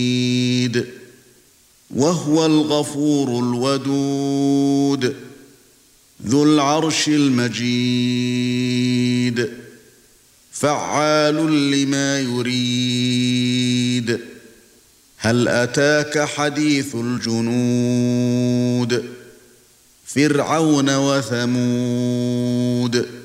وهو الغفور الودود ذو العرش المجيد فعال لما يريد هل أتاك حديث الجنود فرعون وثمود